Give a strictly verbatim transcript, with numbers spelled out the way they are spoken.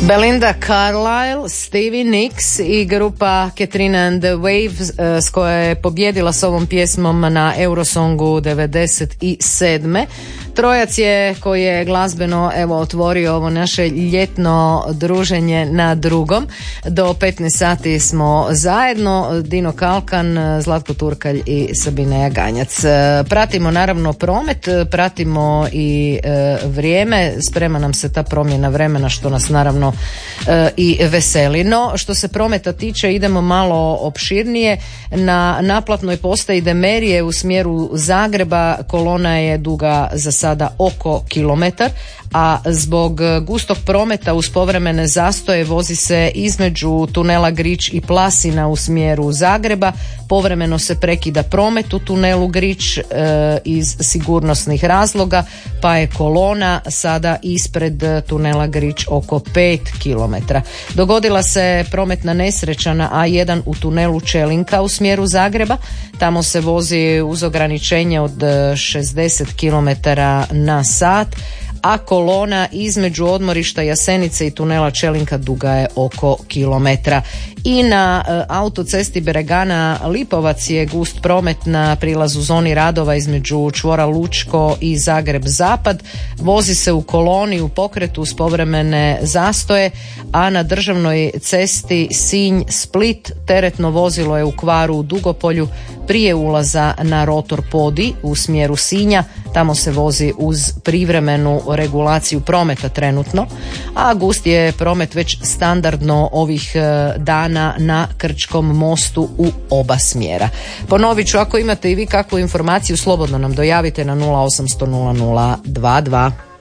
Belinda Carlisle, Stevie Nicks i grupa Katrina and the Waves s koja je pobjedila s ovom pjesmom na Eurosongu devedeset sedme. Trojac je koji je glazbeno evo otvorio ovo naše ljetno druženje na Drugom. Do petnaest sati smo zajedno, Dino Kalkan, Zlatko Turkalj i Sabina Jaganjac. Pratimo naravno promet, pratimo i e, vrijeme, sprema nam se ta promjena vremena što nas naravno e, i veseli. No, što se prometa tiče, idemo malo opširnije. Na naplatnoj postaji Demerije u smjeru Zagreba kolona je duga za sada oko kilometar, a zbog gustog prometa uz povremene zastoje vozi se između tunela Grič i Plasina u smjeru Zagreba. Povremeno se prekida promet u tunelu Grič e, iz sigurnosnih razloga, pa je kolona sada ispred tunela Grič oko pet kilometara. Dogodila se prometna nesreća na A jedan u tunelu Čelinka u smjeru Zagreba. Tamo se vozi uz ograničenje od šezdeset kilometara na sat, a kolona između odmorišta Jasenice i tunela Čelinka duga je oko kilometra. I na e, autocesti Beregana Lipovac je gust promet na prilazu zoni radova između čvora Lučko i Zagreb Zapad. Vozi se u koloni u pokretu uz povremene zastoje, a na državnoj cesti Sinj Split teretno vozilo je u kvaru u Dugopolju prije ulaza na rotor Podi u smjeru Sinja. Tamo se vozi uz privremenu regulaciju prometa trenutno, a gust je promet već standardno ovih dana na Krčkom mostu u oba smjera. Ponovit ću, ako imate i vi kakvu informaciju, slobodno nam dojavite na nula osam nula nula dva dva.